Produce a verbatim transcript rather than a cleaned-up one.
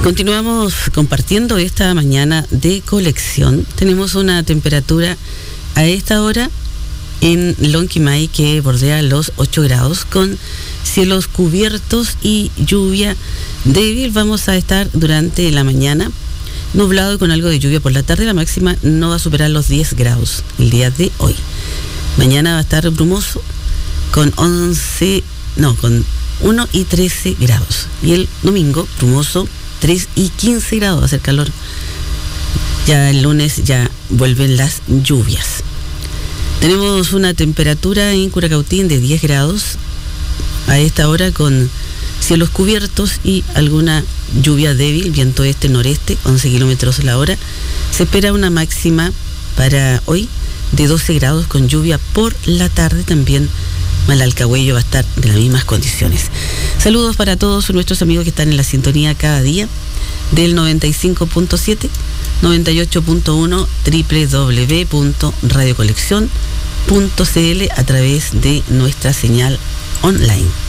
Continuamos compartiendo esta mañana de colección. Tenemos una temperatura a esta hora en Lonquimay que bordea los ocho grados, con cielos cubiertos y lluvia débil. Vamos a estar durante la mañana nublado y con algo de lluvia por la tarde. La máxima no va a superar los diez grados el día de hoy. Mañana va a estar brumoso con once, no, con uno y trece grados. Y el domingo brumoso, tres y quince grados, va a hacer calor. Ya el lunes ya vuelven las lluvias. Tenemos una temperatura en Curacautín de diez grados a esta hora, con cielos cubiertos y alguna lluvia débil, viento este-noreste, once kilómetros a la hora. Se espera una máxima para hoy de doce grados, con lluvia por la tarde. También Malalcahuello va a estar de las mismas condiciones. Saludos para todos nuestros amigos que están en la sintonía cada día del noventa y cinco punto siete, noventa y ocho punto uno, doble u doble u doble u punto radio colección punto c l a través de nuestra señal online.